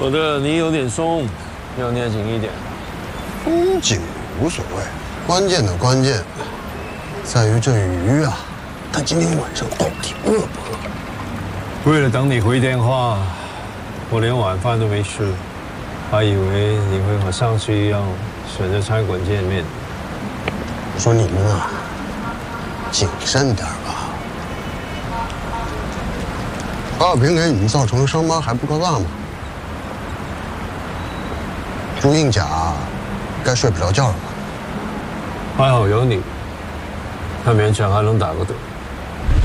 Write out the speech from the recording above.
我的你有点松，要捏紧一点。 紧无所谓，关键的关键在于这鱼啊，它今天晚上到底饿不饿？ 为了等你回电话，我连晚饭都没吃，还以为你会和上次一样选择餐馆见面。 我说你们啊，谨慎点吧。华小平给你们造成的伤疤还不够大吗？朱印甲该睡不着觉了吧？ 还好有你，他勉强还能打个盹。